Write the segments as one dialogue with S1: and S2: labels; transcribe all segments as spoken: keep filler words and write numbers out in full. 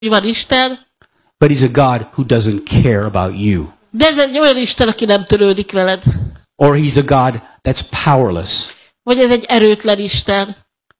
S1: van Isten,
S2: but he's a God who doesn't care about you.
S1: de ez egy olyan Isten, aki nem törődik veled.
S2: Or he's a God that's powerless.
S1: Vagy ez egy erőtlen Isten.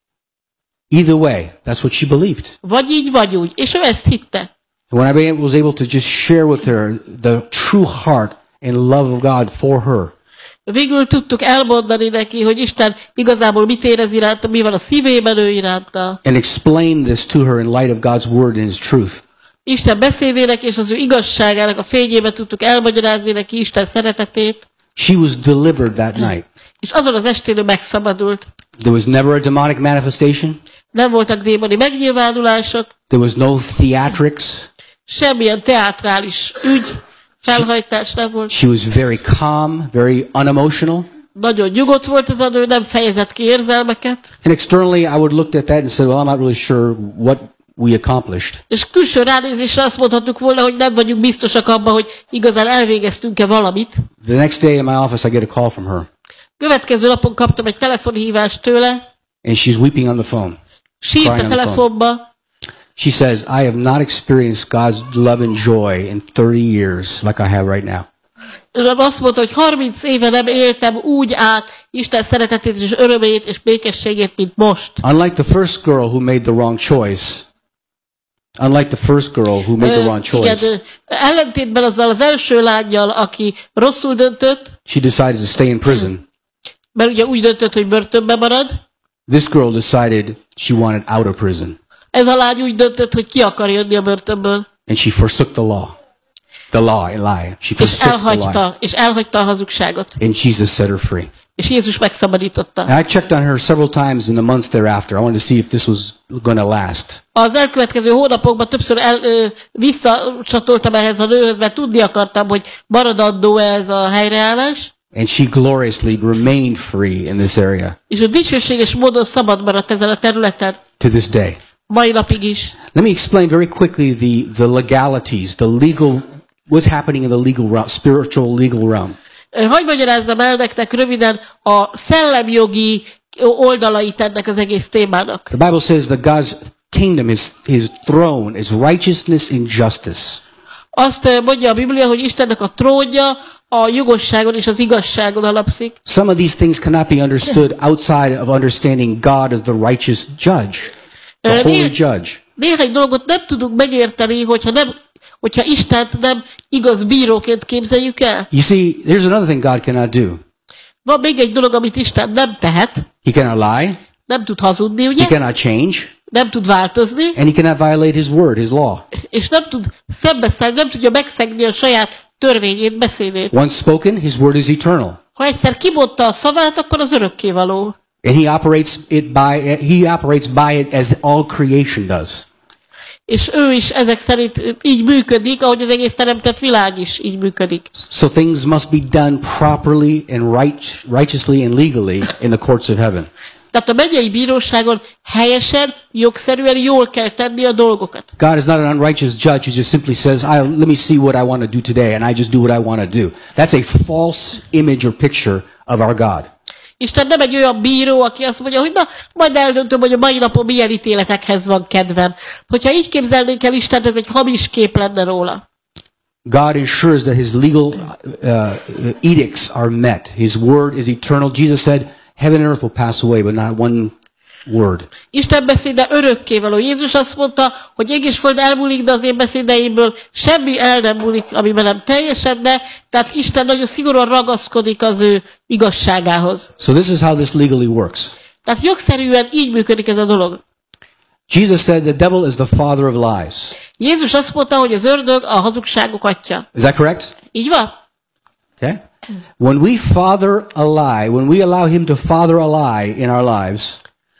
S2: Either way, that's what she believed.
S1: Vagy így, vagy úgy. És ő ezt hitte.
S2: And when I was able to just share with her the true heart and love of God for her,
S1: Végül tudtuk elmondani neki, hogy Isten igazából mit érez iránta, mi van a szívében ő iránta.
S2: and explain this to her in light of God's word and his truth,
S1: Isten beszédének és az ő igazságának a fényében tudtuk elmagyarázni neki Isten szeretetét,
S2: she was delivered that night.
S1: és azon az estén ő megszabadult.
S2: There was never a demonic manifestation.
S1: Nem voltak démoni megnyilvánulások,
S2: There was no theatrics.
S1: semmilyen teátrális ügy, felhajtás nem volt.
S2: She was very calm, very unemotional.
S1: Nagyon nyugodt volt az a nő, nem fejezett ki érzelmeket,
S2: And externally, I would looked at that and said, well, I'm not really sure what we accomplished.
S1: és külső ránézésre azt mondhattuk volna, hogy nem vagyunk biztosak abban, hogy igazán elvégeztünk-e valamit.
S2: The next day in my office, I get a call from her,
S1: Következő napon kaptam egy telefonhívást tőle,
S2: and she's weeping on the phone.
S1: sírt
S2: Crying
S1: a
S2: on the phone.
S1: telefonba,
S2: She says, I have not experienced God's love and joy in thirty years like I have right now.
S1: ő azt mondta, hogy harminc éve nem éltem úgy át Isten szeretetét és örömét és békességét, mint most.
S2: Unlike the first girl who made the wrong choice, unlike the first girl who made the wrong
S1: Ö, igen,
S2: choice,
S1: ö, ellentétben azzal az első lányjal, aki rosszul döntött,
S2: she decided to stay in prison.
S1: mert ugye úgy döntött, hogy börtönbe marad,
S2: This girl decided she wanted out of prison,
S1: ez a lány úgy döntött, hogy ki akar jönni a börtönből,
S2: and she forsook the law. The law, lie. She
S1: és
S2: forsook the lie.
S1: elhagyta, és elhagyta a hazugságot.
S2: And Jesus set her free.
S1: És Jézus megszabadította.
S2: And I checked on her several times in the months thereafter. I wanted to see if this was going to last.
S1: Az elkövetkező hónapokban többször el, ö, visszacsatoltam ehhez a nőhöz, mert tudni akartam, hogy maradandó ez a helyreállás,
S2: And she gloriously remained free in this area
S1: és ő dicsőséges módon szabad maradt ezen a területen,
S2: to this day.
S1: mai napig is.
S2: Let me explain very quickly the, the legalities, the legal, what's happening in the legal realm, spiritual legal realm.
S1: Ö, Hagy magyarázzam el nektek röviden a szellemjogi oldalait ennek az egész témának.
S2: The Bible says that God's kingdom, his, his throne is righteousness and justice.
S1: Azt ö, mondja a Biblia, hogy Istennek a trónja a jogosságon és az igazságon alapszik.
S2: Some of these things cannot be understood outside of understanding God as the righteous judge, the
S1: Uh,
S2: holy
S1: né-
S2: judge.
S1: Néhány dolgot nem tudunk megérteni, hogyha, nem, hogyha Istent nem igaz bíróként képzeljük el.
S2: You see, there's another thing God cannot do.
S1: Van még egy dolog, amit Isten nem tehet,
S2: He cannot lie,
S1: nem tud hazudni,
S2: he
S1: ugye?
S2: cannot change,
S1: Nem tud változni,
S2: and he cannot violate his word, his law.
S1: és nem tud szembeszállni, nem tudja megszegni a saját törvényét, beszédét.
S2: Once spoken, his word is eternal.
S1: Ha egyszer kimondta a szavát, akkor az örökkévaló.
S2: And he operates it by he operates by it as all creation does.
S1: És ő is ezek szerint így működik, ahogy az egész teremtett világ is így működik.
S2: So things must be done properly and right, righteously and legally in the courts of heaven.
S1: Tehát a mennyei bíróságon helyesen, jogszerűen jól kell tenni a dolgokat.
S2: God is not an unrighteous judge who just simply says, I, let me see what I want to do today, and I just do what I want to do. That's a false image or picture of our God.
S1: Isten nem egy olyan bíró, aki azt mondja, hogy na, majd eldöntöm, hogy a mai napon milyen ítéletekhez van kedvem. Hogyha így képzelnénk el Isten, ez egy hamis kép lenne róla.
S2: God ensures that his legal uh, edicts are met. His word is eternal. Jesus said, heaven and earth will pass away, but not one word.
S1: Isten beszéde örökkévaló. Jézus azt mondta, hogy ég és föld elmúlik, de az én beszédeimből semmi el nem múlik, amiben nem teljesedne. Tehát Isten nagyon szigorúan ragaszkodik az ő igazságához.
S2: So this is how this legally works.
S1: Tehát jogszerűen így működik ez a dolog.
S2: Jesus said the devil is the father of lies.
S1: Jézus azt mondta, hogy az ördög a hazugságok atya.
S2: Is that correct?
S1: Így van?
S2: Okay. When we father a lie, when we allow him to father a lie in our lives,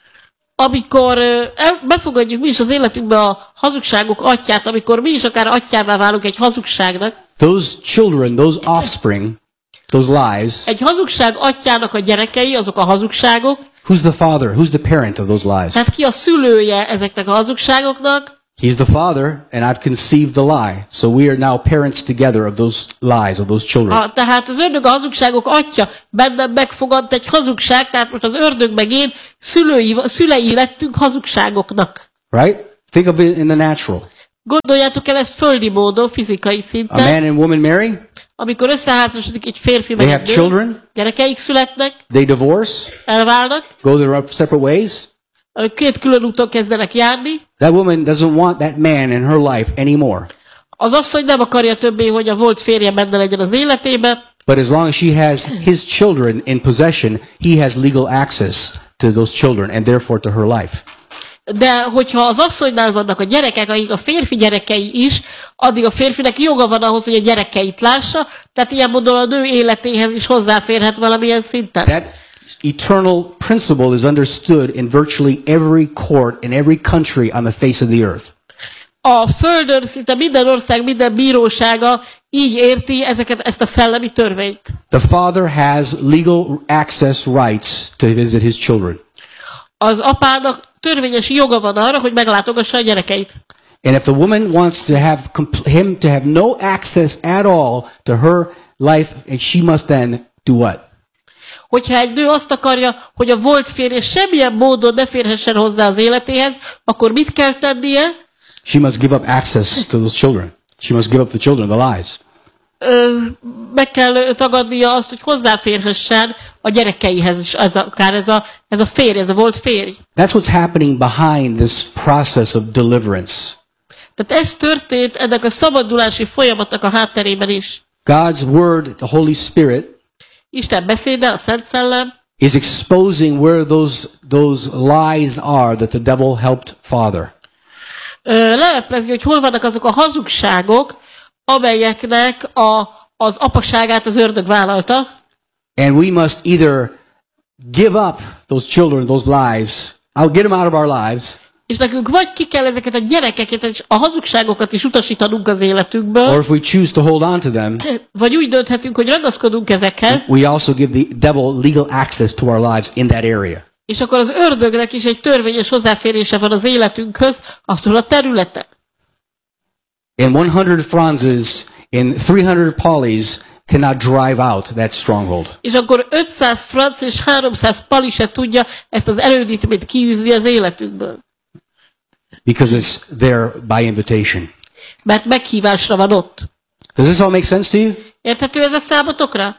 S1: Amikor ö, el, befogadjuk mi is az életünkbe a hazugságok atyát, amikor mi is akár atyává válunk egy hazugságnak,
S2: those children, those offspring, those lies,
S1: egy hazugság atyának a gyerekei, azok a hazugságok,
S2: who's the father? Who's the parent of those lies?
S1: tehát ki a szülője ezeknek a hazugságoknak?
S2: He's the father, and I've conceived the lie. So we are now parents together of those lies, of those children.
S1: A, tehát az ördög a hazugságok atya, bennem megfogadt egy hazugság, tehát most az ördög meg én szülői, szülei lettünk hazugságoknak.
S2: Right? Think of it in the natural.
S1: Gondoljátok el ezt földi módon, fizikai
S2: A
S1: szinten.
S2: man and woman marry,
S1: Amikor összeházasodik egy férfi
S2: they
S1: meg
S2: have
S1: egy nő,
S2: children,
S1: gyerekeik születnek,
S2: they divorce,
S1: elválnak,
S2: go their separate ways.
S1: két külön úton kezdenek járni.
S2: That woman doesn't want that man in her life anymore.
S1: Az asszony nem akarja többé, hogy a volt férje benne legyen az életébe,
S2: But as long as she has his children in possession, he has legal access to those children and therefore to her life.
S1: de hogyha az asszonynál vannak a gyerekek, akik a férfi gyerekei is, addig a férfinek joga van ahhoz, hogy a gyerekeit lássa, tehát ilyen módon a nő életéhez is hozzáférhet valamilyen szinten.
S2: That eternal principle is understood in virtually every court in every country on the face of the earth.
S1: A Földön szinte minden ország, minden bírósága így érti ezeket, ezt a szellemi törvényt.
S2: The father has legal access rights to visit his children.
S1: Az apának törvényes joga van arra, hogy meglátogassa a gyerekeit.
S2: And if the woman wants to have compl- him to have no access at all to her life, and she must then do what?
S1: Hogyha egy nő azt akarja, hogy a volt férje semmilyen módon ne férhessen hozzá az életéhez, akkor mit kell tennie?
S2: She must give up access to those children. She must give up the children, the lives.
S1: Ö, meg kell tagadnia azt, hogy hozzáférhessen a gyerekeihez is, ez a, akár ez a, ez a férj, ez a volt férj.
S2: That's what's happening behind this process of deliverance.
S1: Tehát ez történt ennek a szabadulási folyamatnak a hátterében is.
S2: God's word, the Holy Spirit,
S1: Isten beszéde, a Szent Szellem
S2: is exposing where those, those lies are that the devil helped father.
S1: ö, leleplezi, hogy hol vannak azok a hazugságok, amelyeknek a, az apaságát az ördög vállalta,
S2: And we must either give up those children, those lies, I'll get them out of our lives,
S1: és nekünk vagy ki kell ezeket a gyerekeket és a hazugságokat is utasítanunk az életünkből,
S2: or if we choose to hold on to them,
S1: vagy úgy dönthetünk, hogy ragaszkodunk ezekhez,
S2: we also give the devil legal access to our lives in that area.
S1: és akkor az ördögnek is egy törvényes hozzáférése van az életünkhöz, aztól a területen.
S2: And one hundred Franzes in three hundred Paulis cannot drive out that stronghold.
S1: És akkor ötszáz franc és háromszáz pali se tudja ezt az erődítményt kiűzni az életünkből.
S2: Because it's there by invitation.
S1: Mert meghívásra van ott.
S2: Does this all make sense to you?
S1: Érthető ez a számotokra?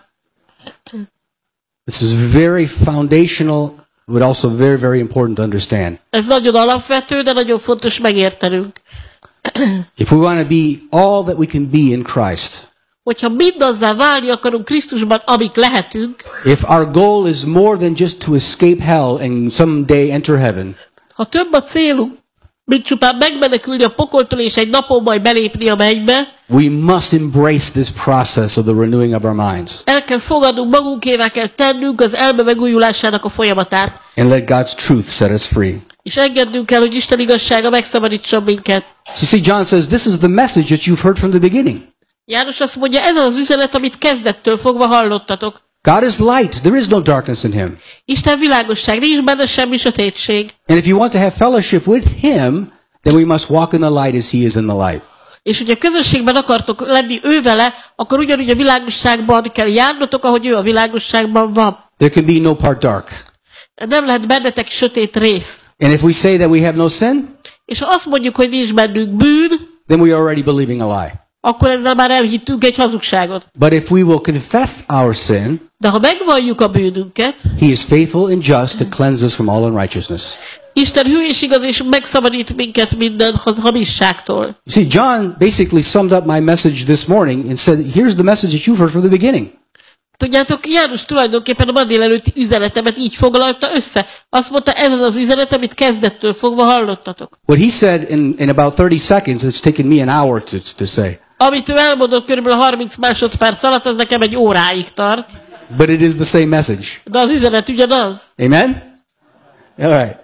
S2: This is very foundational, but also very, very important to understand.
S1: Ez nagyon alapvető, de nagyon fontos megértenünk.
S2: If we want to be all that we can be in Christ,
S1: Hogyha mindazzá válni akarunk Krisztusban, amik lehetünk,
S2: if our goal is more than just to escape hell and someday enter heaven,
S1: ha több a célunk, mint csupán megmenekülni a pokoltól és egy napon majd belépni a mennybe,
S2: we must embrace this process of the renewing of our minds
S1: el kell fogadnunk, magunkévá kell tennünk az elme megújulásának a folyamatát,
S2: and let God's truth set us free.
S1: és engednünk kell, hogy Isten igazsága megszabadítson minket.
S2: So you see, John says, this is the message that you've heard from the beginning.
S1: János azt mondja, ez az üzenet, amit kezdettől fogva hallottatok.
S2: God is light. There is no darkness in him.
S1: Isten világosság, nincs benne semmi sötétség.
S2: And if you want to have fellowship with him, then we must walk in the light as he is in the light.
S1: És hogyha közösségben akartok lenni ő vele, akkor ugyanúgy a világosságban kell járnotok, ahogy ő a világosságban van.
S2: There can be no part dark.
S1: Nem lehet bennetek sötét rész.
S2: And if we say that we have no sin,
S1: És ha azt mondjuk, hogy nincs bennünk bűn,
S2: then we are already believing a lie.
S1: akkor ezzel már elhittünk egy hazugságot.
S2: But if we will confess our sin,
S1: De ha megvalljuk a bűnünket,
S2: he is faithful and just to cleanse us from all unrighteousness.
S1: Isten hű és igaz, és megszabadít minket minden hamisságtól.
S2: You see, John basically summed up my message this morning and said, here's the message that you've heard from the beginning.
S1: Tudjátok, János tulajdonképpen a ma délelőtti üzenetemet így foglalta össze. Azt mondta, ez az az üzenet, amit kezdettől fogva hallottatok.
S2: What he said in, in about thirty seconds, it's taken me an hour to, to say.
S1: Amit ő elmondott körülbelül harminc másodperc alatt, az nekem egy óráig tart.
S2: But it is the same message.
S1: De az üzenet ugyanaz.
S2: Amen? All right.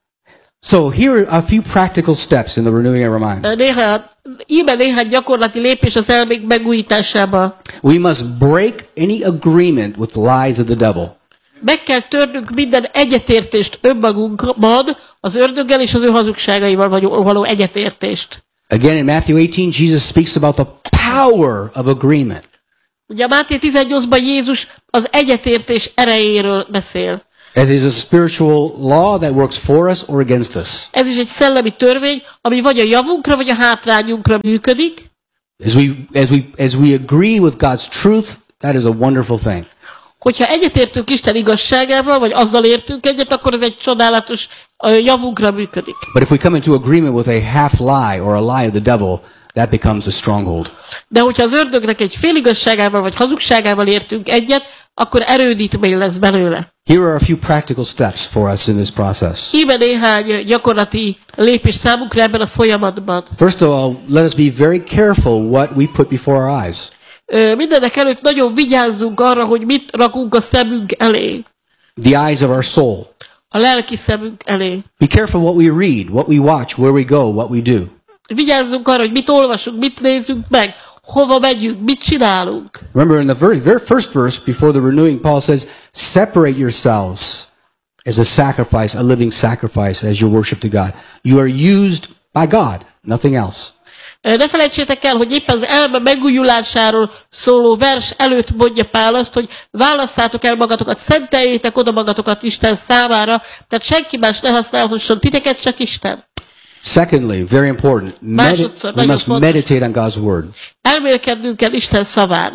S2: So here are a few practical steps in the renewing of our mind.
S1: Néha, íme néhány gyakorlati lépés az elménk megújításába.
S2: We must break any agreement with the lies of the devil.
S1: Meg kell törnünk minden egyetértést önmagunkban, az ördöggel és az ő hazugságaival való egyetértést.
S2: Again, in Matthew eighteen, Jesus speaks about the power of agreement.
S1: Ugye a Máté tizennyolcban Jézus az egyetértés erejéről beszél.
S2: It is a spiritual law that works for us or against us.
S1: Ez is egy szellemi törvény, ami vagy a javunkra, vagy a hátrányunkra működik.
S2: As we, as we, as we agree with God's truth, that is a wonderful thing.
S1: Hogyha egyetértünk Isten igazságával, vagy azzal értünk egyet, akkor ez egy csodálatos uh, javunkra működik.
S2: But if we come into agreement with a half lie or a lie of the devil, that becomes a stronghold.
S1: De hogyha az ördögnek egy féligazságával, vagy hazugságával értünk egyet, akkor erődítmény lesz belőle.
S2: Here are a few practical steps for us in this process.
S1: Íme néhány gyakorlati lépés számunkra ebben a folyamatban.
S2: First of all, let us be very careful what we put before our eyes.
S1: Ö, mindenek előtt nagyon vigyázzunk arra, hogy mit rakunk a szemünk elé.
S2: The eyes of our soul.
S1: A lelki szemünk elé.
S2: Be careful what we read, what we watch, where we go, what we do.
S1: Vigyázzunk arra, hogy mit olvasunk, mit nézünk meg, hova megyünk, mit csinálunk.
S2: Remember in the very, very first verse before the renewing, Paul says, separate yourselves as a sacrifice, a living sacrifice as your worship to God. You are used by God, nothing else.
S1: Ne felejtsétek el, hogy éppen az elme megújulásáról szóló vers előtt mondja Pál azt, hogy válasszátok el magatokat, szenteljétek oda magatokat Isten számára, tehát senki más ne használhasson titeket, csak Isten.
S2: Secondly, very important, medit- we must meditate on God's word.
S1: Elmélkednünk kell Isten szaván.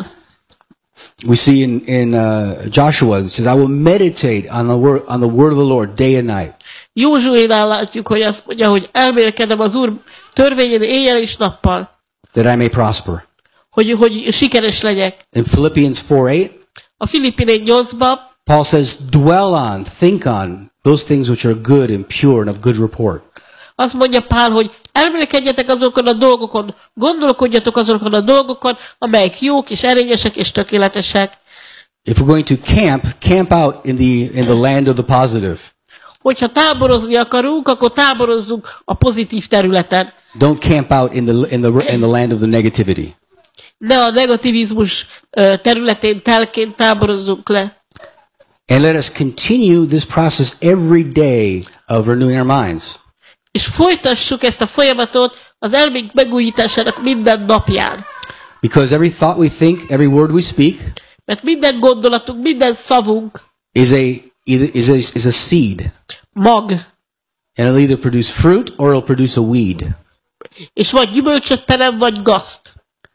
S2: We see in, in uh, Joshua, it says, I will meditate on the, word, on the word of the Lord day and night.
S1: Józsuénál látjuk, hogy azt mondja, hogy elmélkedem az Úr törvényén éjjel és nappal.
S2: That I may prosper.
S1: Hogy, hogy sikeres legyek.
S2: In Philippians four eight,
S1: a Filippinék nyolcban
S2: Paul says, dwell on, think on those things which are good and pure and of good report.
S1: Azt mondja Pál, hogy elmélkedjetek azokon a dolgokon, gondolkodjatok azokon a dolgokon, amelyek jók és erényesek és tökéletesek.
S2: If we're going to camp, camp out in the in the land of the positive.
S1: Hogyha táborozni akarunk, akkor táborozzunk a pozitív területen.
S2: Don't camp out in the in the in the land of the negativity.
S1: Ne a negativizmus területén telként táborozzunk le.
S2: And let us continue this process every day of renewing our minds.
S1: És folytassuk ezt a folyamatot az elménk megújításának minden napján.
S2: Because every thought we think, every word we speak,
S1: mert minden gondolatunk, minden szavunk
S2: is a is a is a seed.
S1: Mag.
S2: And it'll either produce fruit or it'll produce a weed.
S1: És vagy gyümölcsöt terem, vagy gazt.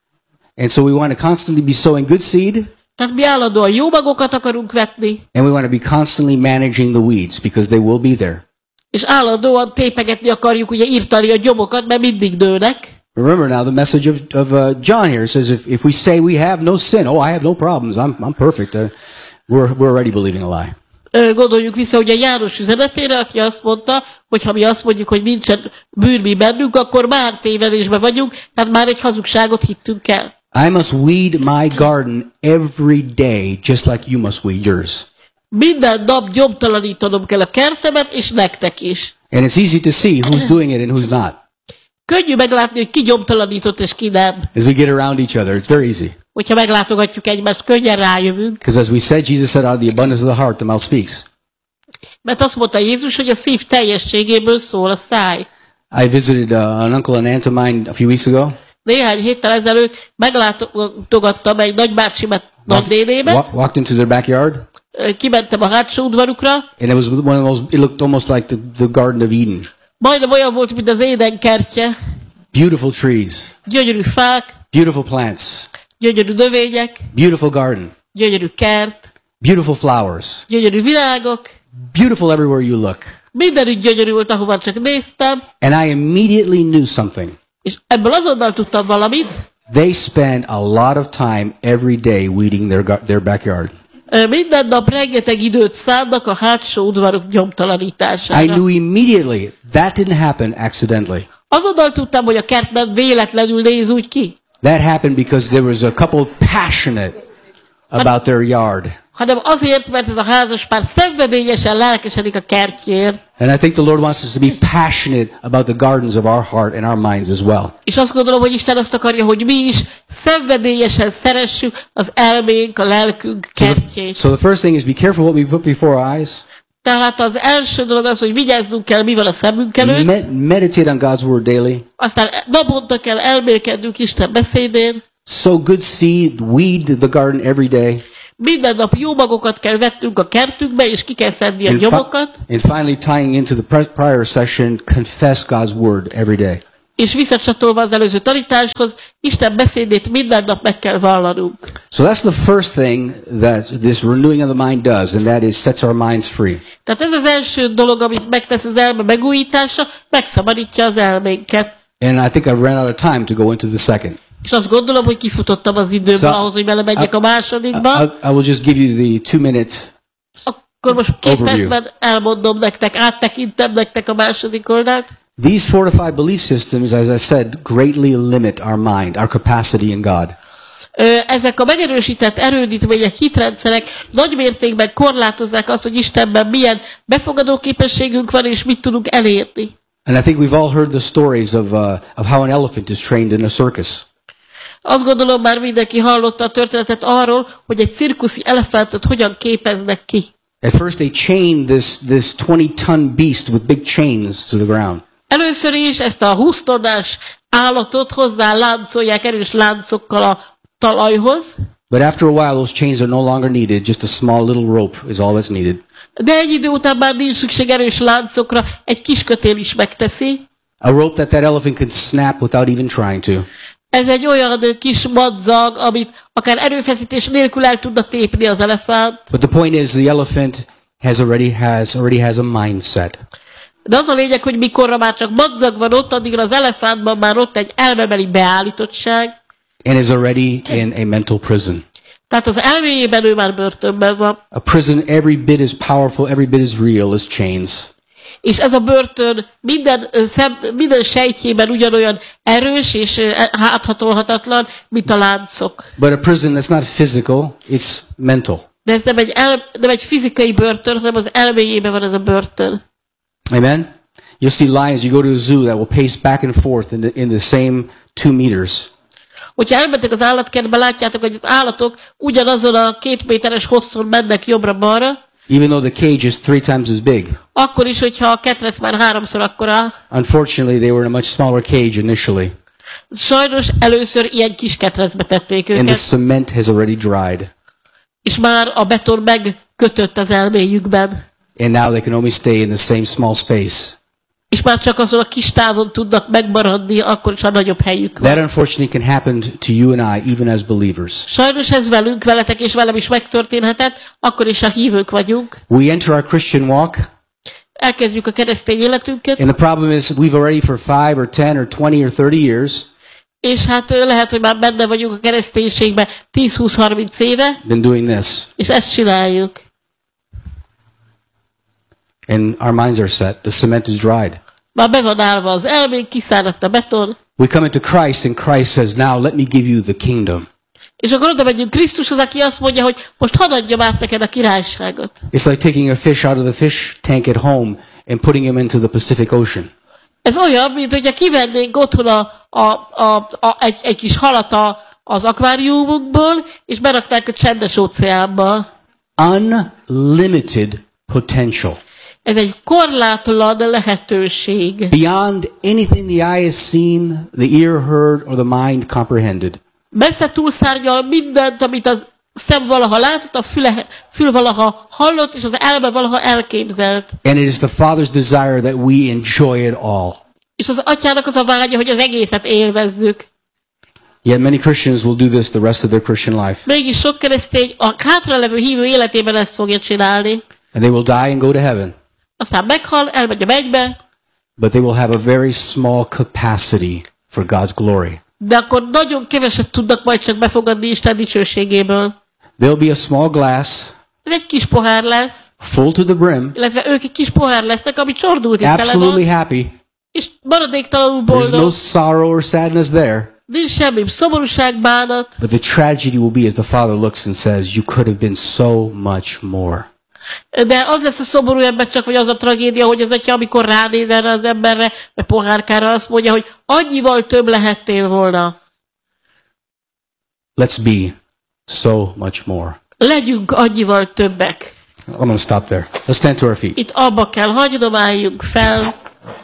S2: And so we want to constantly be sowing good seed.
S1: Tehát mi állandóan jó magokat akarunk vetni.
S2: And we want to be constantly managing the weeds because they will be there.
S1: És állandóan tépegetni akarjuk, ugye írtani a gyomokat, mert mindig nőnek.
S2: Remember now the message of, of uh, John here says if, if we say we have no sin, oh I have no problems, I'm, I'm perfect, uh, we're, we're already believing a lie.
S1: Gondoljuk vissza ugye János üzenetére, aki azt mondta, hogy ha mi azt mondjuk, hogy nincsen bűn mi bennünk, akkor már tévedésben vagyunk, tehát már egy hazugságot hittünk el.
S2: I must weed my garden every day, just like you must weed yours.
S1: Minden nap gyomtalanítanom kell a kertemet, és nektek is.
S2: And it's easy to see who's doing it and who's not.
S1: Könnyű meglátni, hogy ki gyomtalanított, és ki nem.
S2: As we get around each other, it's very easy.
S1: Hogyha meglátogatjuk egymást, könnyen rájövünk.
S2: Because as we said, Jesus said, out of the abundance of the heart, the mouth speaks.
S1: Mert azt mondta Jézus, hogy a szív teljességéből szól a száj.
S2: I visited uh, an uncle and aunt of mine a few weeks ago.
S1: Néhány héttel ezelőtt meglátogattam egy nagybácsimet, nagynénémet.
S2: Walk, walked into their backyard.
S1: Kimentem a hátsó udvarukra.
S2: And it was one of those, it looked almost like the, the Garden of Eden.
S1: Majdnem olyan volt, mint az Éden kertje.
S2: Beautiful trees.
S1: Gyönyörű fák.
S2: Beautiful plants.
S1: Gyönyörű növények.
S2: Beautiful garden.
S1: Gyönyörű kert.
S2: Beautiful flowers.
S1: Gyönyörű virágok.
S2: Beautiful everywhere you look.
S1: Mindenütt gyönyörű volt, ahova csak néztem.
S2: And I immediately knew something.
S1: És ebből azonnal tudtam valamit.
S2: They spend a lot of time every day weeding their their backyard.
S1: Minden nap rengeteg időt szánnak a hátsó udvarok gyomtalanítására.
S2: I knew immediately that didn't happen accidentally.
S1: Azonnal tudtam, hogy a kert nem véletlenül néz úgy ki.
S2: That happened because there was a couple passionate about their yard.
S1: Hanem azért, mert ez a házaspár szenvedélyesen lelkesedik a kertjéért.
S2: And I think the Lord wants us to be passionate about the gardens of our heart and our minds as well.
S1: És azt gondolom, hogy Isten azt akarja, hogy mi is szenvedélyesen szeressük az elménk, a lelkünk kertjét.
S2: So the first thing is be careful what we put before our eyes.
S1: Tehát az első dolog az, hogy vigyáznunk kell, mi van a szemünk előtt.
S2: Med- meditate on God's word daily.
S1: Aztán naponta kell elmélkednünk Isten beszédén.
S2: Sow good seed, weed the garden every day.
S1: Minden nap jó magokat kell vetnünk a kertünkbe, és ki kell szedni a
S2: And, fi-
S1: nyomokat,
S2: and finally, tying into the pri- prior session, confess God's word every day.
S1: és visszacsatolva az előző tanításhoz, Isten beszédét minden nap meg kell vallanunk.
S2: So that's the first thing that this renewing of the mind does, and that is sets our minds free.
S1: Tehát ez az első dolog, amit megtesz az elme megújítása, megszabadítja az elménket.
S2: And I think I've run out of time to go into the second.
S1: És azt gondolom, hogy kifutottam az időből
S2: So,
S1: ahhoz, hogy belemegyek a másodikba.
S2: I, I will just give you the two minute.
S1: Akkor most két
S2: Overview.
S1: percben elmondom nektek, áttekintem nektek a második oldalt.
S2: These fortified belief systems, as I said, greatly limit our mind, our capacity in God.
S1: Ö, Ezek a megerősített erődítmények, hitrendszerek nagy mértékben korlátozzák azt, hogy Istenben milyen befogadó képességünk van, és mit tudunk elérni.
S2: And I think we've all heard the stories of, uh, of how an elephant is trained in a circus.
S1: Azt gondolom, már mindenki hallotta a történetet arról, hogy egy cirkuszi elefántot hogyan képeznek ki.
S2: At first, they chained this, this twenty ton beast with big chains to the ground.
S1: Először is ezt a húsz tonnás állatot hozzá láncolják erős láncokkal a talajhoz,
S2: But after a while, those chains are no longer needed. Just a small little rope is all that's needed.
S1: de egy idő után már nincs szükség erős láncokra, egy kis kötél is megteszi.
S2: A rope that that elephant could snap without even trying to.
S1: Ez egy olyan ö, kis madzag, amit akár erőfeszítés nélkül el tudna tépni az elefánt.
S2: But the point is, the elephant has already has already has a mindset.
S1: De az a lényeg, hogy mikorra már csak madzag van ott, addigra az elefántban már ott egy elmebeli beállítottság.
S2: And is already in a mental prison.
S1: Tehát az elméjében ő már börtönben van.
S2: A prison every bit as powerful, every bit as real as chains.
S1: És ez a börtön minden, ö, szem, minden sejtjében ugyanolyan erős és ö, háthatolhatatlan, mint a láncok.
S2: But a prison that's not physical, it's mental.
S1: De ez nem egy, el, nem egy fizikai börtön, hanem az elméjében van ez a börtön.
S2: Amen? You'll see lions, you go to a zoo that will pace back and forth in the, in the same two meters.
S1: Hogyha elmentek az állatkertbe, látjátok, hogy az állatok ugyanazon a két méteres hosszon mennek jobbra-balra,
S2: Even though the cage is three times as big.
S1: akkor is, hogyha a ketrec már háromszor akkora.
S2: Unfortunately, they were in a much smaller cage initially.
S1: Sajnos először ilyen kis ketrecbe tették
S2: And the
S1: őket,
S2: cement has already dried.
S1: és már a beton megkötött az elméjükben.
S2: And now they can only stay in the same small space.
S1: És már csak azon a kis távon tudnak megmaradni, akkor is a nagyobb helyük van.
S2: That unfortunately can happen to you and I, even as believers.
S1: Sajnos ez velünk, veletek és velem is megtörténhetett, akkor is a hívők vagyunk.
S2: We enter our Christian walk,
S1: Elkezdjük a keresztény életünket,
S2: and the problem is we've already for five or ten or twenty or thirty years
S1: és hát ö, lehet, hogy már benne vagyunk a kereszténységben tíz húsz harminc éve,
S2: been doing this.
S1: és ezt csináljuk.
S2: And our minds are set. The cement is dried.
S1: Már be van állva az elménk, kiszáradt a beton,
S2: We come into Christ, and Christ says, now let me give you the kingdom.
S1: és akkor oda megyünk Krisztushoz, aki azt mondja, hogy most hadd adjam át neked a királyságot.
S2: It's like taking a fish out of the fish tank at home and putting him into the Pacific Ocean.
S1: Ez olyan, mint hogyha kivennénk otthon a, a, a, a, egy, egy kis halat a, az akváriumunkból, és beraknánk a csendes óceánba.
S2: Unlimited potential.
S1: Ez egy korlátlan lehetőség.
S2: Beyond anything the eye has seen, the ear heard, or the mind comprehended.
S1: Messze túlszárnyal mindent, amit az szem valaha látott, a füle, fül valaha hallott, és az elme valaha elképzelt.
S2: And it is the Father's desire that we enjoy it all.
S1: És az atyának az a vágya, hogy az egészet élvezzük.
S2: Yet many Christians will do this the rest of their Christian life.
S1: Mégis sok keresztény a hátralevő hívő életében ezt fogja csinálni.
S2: And they will die and go to heaven.
S1: Aztán meghal, elmegy a mennybe,
S2: But they will have a very small capacity for God's glory.
S1: de akkor nagyon keveset tudnak majd csak befogadni Isten dicsőségéből.
S2: There'll be a small glass,
S1: Ez egy kis pohár lesz,
S2: full to the brim,
S1: illetve ők egy kis pohár lesznek, ami csordultig tele
S2: absolutely
S1: van,
S2: happy.
S1: és maradéktalanul
S2: There's no
S1: boldog.
S2: sorrow or sadness there.
S1: Nincs semmi szomorúság, bánat,
S2: But the tragedy will be as the Father looks and says, you could have been so much more.
S1: de az lesz a szomorú ember csak, vagy az a tragédia, hogy az atya, amikor ránéz erre az emberre, vagy pohárkára, azt mondja, hogy annyival több lehettél volna.
S2: Let's be so much more.
S1: Legyünk annyival többek.
S2: I'm going to stop there. Let's stand to our feet.
S1: Itt abba kell hagynom, álljunk fel.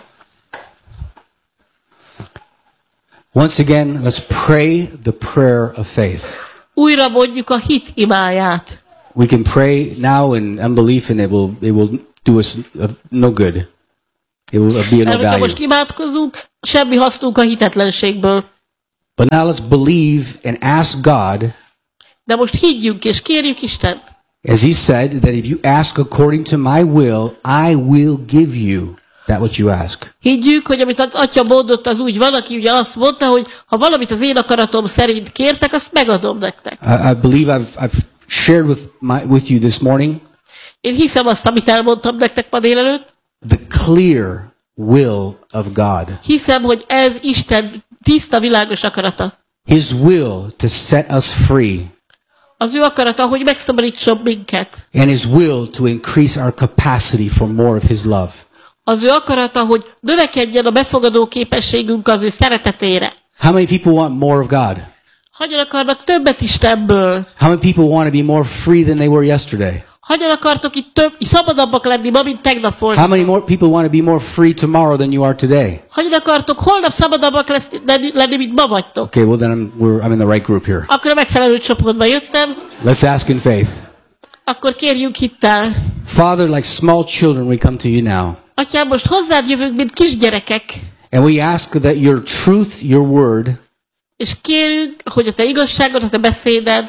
S2: Once again, let's pray the prayer of faith.
S1: Újra mondjuk a hit imáját.
S2: We can pray now in unbelief and it will, it will do us no good. It will be no
S1: Elvita,
S2: value.
S1: most imádkozunk, semmi hasznunk a hitetlenségből.
S2: But now let's believe and ask God,
S1: De most higgyünk és kérjük Istent.
S2: as he said, that if you ask according to my will, I will give you that what you ask.
S1: Higgyük, hogy amit az Atya mondott, az úgy van, aki ugye azt mondta, hogy ha valamit az én akaratom szerint kértek, azt megadom nektek.
S2: I, I believe I've, I've shared with, my, with you this morning
S1: Én hiszem azt, amit elmondtam nektek ma délelőtt.
S2: the clear will of God.
S1: Hiszem, hogy ez Isten tiszta, világos akarata.
S2: His will to set us free
S1: Az ő akarata, hogy megszabadítson minket.
S2: and his will to increase our capacity for more of his love.
S1: Az ő akarata, hogy növekedjen a befogadó képességünk az ő szeretetére.
S2: How many people want more of God?
S1: Hogyan akarnak többet Istenből?
S2: How many people want to be more free than they were yesterday?
S1: Hogyan akartok itt több, szabadabbak lenni ma, mint tegnap
S2: How
S1: volt?
S2: many more people want to be more free tomorrow than you are today?
S1: Hogyan akartok holnap szabadabbak lesz, lenni, lenni, mint ma vagytok?
S2: Okay, well then I'm, we're, I'm in the right group here.
S1: Akkor a megfelelő csoportba jöttem,
S2: Let's ask in faith.
S1: akkor kérjünk hittel.
S2: Father, like small children, we come to you now.
S1: Atyám, most hozzád jövünk, mint kisgyerekek,
S2: And we ask that your truth, your word,
S1: és kérünk, hogy a te igazságod, a te beszéded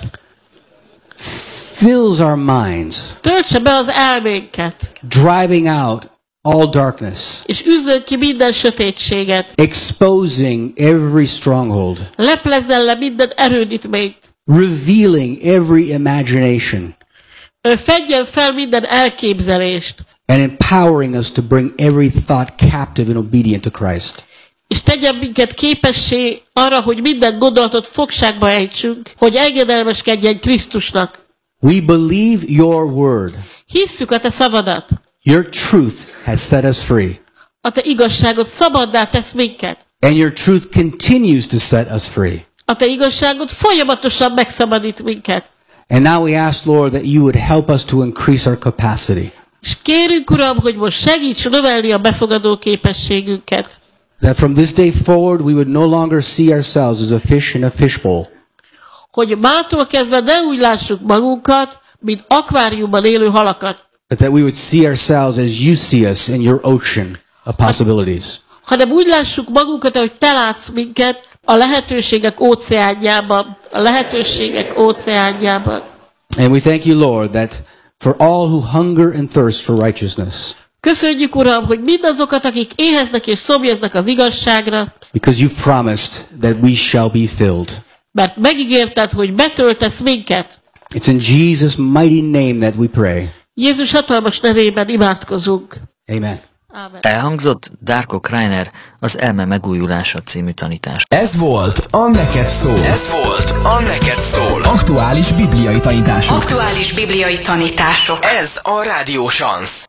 S2: fills our minds,
S1: töltse be az elménket,
S2: driving out all darkness,
S1: és üzzön ki minden sötétséget.
S2: exposing every stronghold,
S1: Leplezzen le minden erődítményt.
S2: revealing every imagination,
S1: Ő fedjen fel minden elképzelést,
S2: and empowering us to bring every thought captive and obedient to Christ.
S1: és tegyen minket képessé arra, hogy minden gondolatot fogságba ejtsünk, hogy engedelmeskedjen Krisztusnak.
S2: We believe your word.
S1: Hisszük a te szavadat.
S2: Your truth has set us free.
S1: A te igazságod szabaddá tesz minket.
S2: And your truth continues to set us free.
S1: A te igazságod folyamatosan megszabadít minket.
S2: And now we ask, Lord, that you would help us to increase our capacity.
S1: És kérünk, Uram, hogy most segíts növelni a befogadó képességünket.
S2: That from this day forward we would no longer see ourselves as a fish in a fishbowl,
S1: Hogy mától kezdve ne úgy lássuk magunkat, mint akváriumban élő halakat,
S2: but that we would see ourselves as you see us in your ocean of possibilities.
S1: hanem úgy lássuk magunkat, hogy te látsz minket a lehetőségek óceánjában, a lehetőségek óceánjában.
S2: And we thank you, Lord, that for all who hunger and thirst for righteousness,
S1: Köszönjük, Uram, hogy mindazokat, akik éheznek és szomjaznak az igazságra,
S2: because you've promised that we shall be filled.
S1: mert megígérted, hogy betöltesz minket.
S2: It's in Jesus' mighty name that we pray.
S1: Jézus hatalmas nevében imádkozunk.
S2: Amen.
S1: Ámen.
S3: Elhangzott Darko Kreiner az Elme megújulása című tanítás.
S4: Ez volt a Neked Szól. Ez volt a Neked Szól. Aktuális bibliai tanítások.
S5: Aktuális bibliai tanítások.
S4: Ez a Rádió Szansz.